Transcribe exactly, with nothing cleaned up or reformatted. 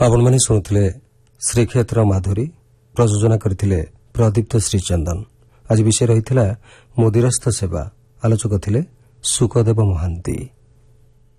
ଆପଣମାନେ ଶୁଣୁଥିଲେ ଶ୍ରୀକ୍ଷେତ୍ର ମାଧୁରୀ, ପ୍ରଯୋଜନା କରିଥିଲେ ପ୍ରଦୀପ୍ତ ଶ୍ରୀଚନ୍ଦନ। ଆଜି ବିଷୟ ରହିଥିଲା ମୋଦିରସ୍ଥ ସେବା। ଆଲୋଚକ ଥିଲେ ସୁକଦେବ ମହାନ୍ତି।